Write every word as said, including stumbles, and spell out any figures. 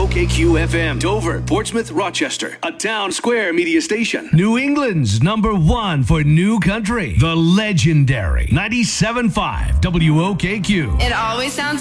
O K Q F M, Dover, Portsmouth, Rochester, a Town Square media station. New England's number one for new country, the legendary ninety-seven point five W O K Q. It always sounds